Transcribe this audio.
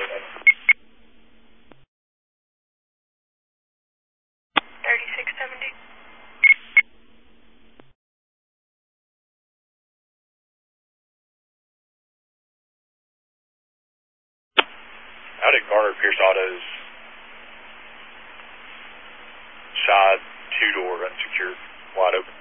3670. Out at Garner Pierce Autos, side 2-door unsecured, wide open.